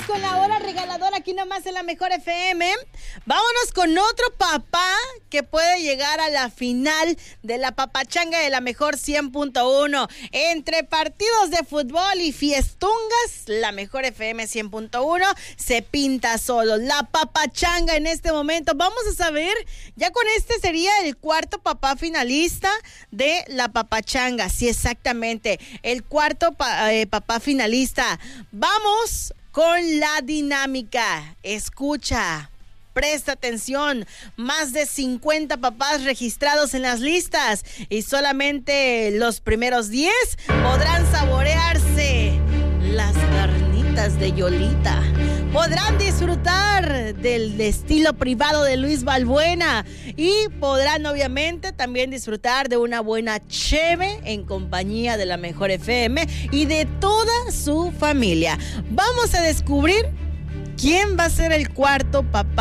con la hora regaladora aquí nomás en la Mejor FM. Vámonos con otro papá que puede llegar a la final de la papachanga de la Mejor 100.1. Entre partidos de fútbol y fiestungas, la Mejor FM 100.1 se pinta solo. La papachanga en este momento. Vamos a saber, ya con este sería el cuarto papá finalista de la papachanga. Sí, exactamente. El cuarto papá finalista. Vamos con la dinámica. Escucha, presta atención. Más de 50 papás registrados en las listas y solamente los primeros 10 podrán saborearse las carnitas de Yolita. Podrán disfrutar del estilo privado de Luis Balbuena y podrán obviamente también disfrutar de una buena cheve en compañía de la Mejor FM y de toda su familia. Vamos a descubrir quién va a ser el cuarto papá